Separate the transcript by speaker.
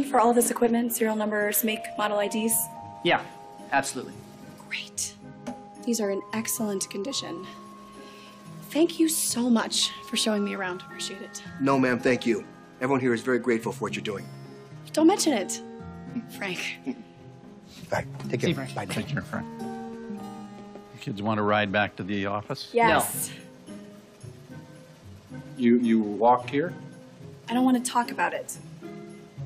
Speaker 1: for all of this equipment? Serial numbers, make, model IDs?
Speaker 2: Yeah, absolutely.
Speaker 1: Great. These are in excellent condition. Thank you so much for showing me around. Appreciate it.
Speaker 3: No, ma'am, thank you. Everyone here is very grateful for what you're doing.
Speaker 1: Don't mention it, Frank.
Speaker 3: All right, take care. Bye.
Speaker 4: Take care, Frank. You kids want to ride back to the office?
Speaker 1: Yes.
Speaker 5: You walk here?
Speaker 1: I don't want to talk about it.